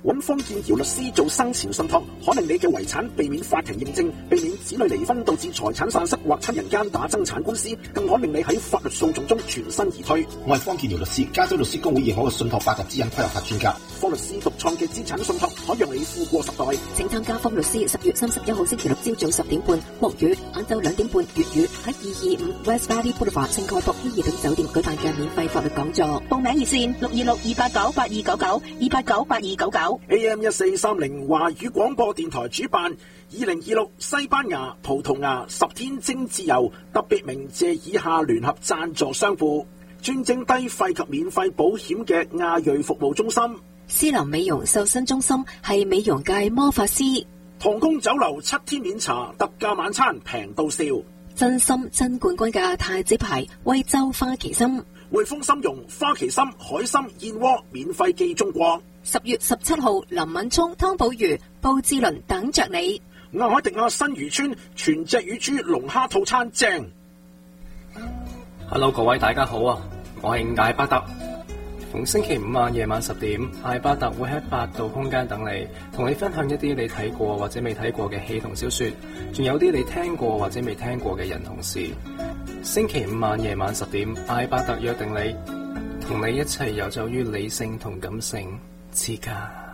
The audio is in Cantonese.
揾方建堯律師做生前信託，可令你嘅遺產避免法庭認證，避免子女離婚導致財產散失或親人間打爭產官司，更可令你喺法律訴訟中全身而退。 我係方建堯律師，加州律師公會認可嘅信託八集指引規劃法專家。 方律師獨創嘅資產信託，可讓你富過10代。 請參加方律師10月31號星期六朝早10點半國語，晏晝2點半粵語喺225 West Valley Boulevard 聖蓋博希爾頓酒店舉辦嘅免費法律講座。報名熱線626-289-8299 AM1430 華語廣播電台主辦2026西班牙、葡萄牙10天精自由特別鳴謝以下聯合贊助商戶：專徵低費及免費保險嘅亞瑞服務中心， 斯林美容瘦身中心係美容界魔法師， 唐宮酒樓7天免茶特價晚餐平到笑， 真心真冠軍嘅太子牌惠州花旗參， 匯豐參茸花旗參海參燕窩免費寄中國。 10月17號林敏聰、湯寶如、布志倫等着你。 亞海迪亞新漁村全隻乳豬龍蝦套餐正。 Hello， 各位大家好啊，我係艾巴特。逢星期五晚夜晚10點，艾巴特會喺8度空間等你，同你分享一啲你睇過或者未睇過嘅戲同小說，仲有啲你聽過或者未聽過嘅人同事。星期五晚夜晚10點，艾巴特約定你，同你一齊遊走於理性同感性之間。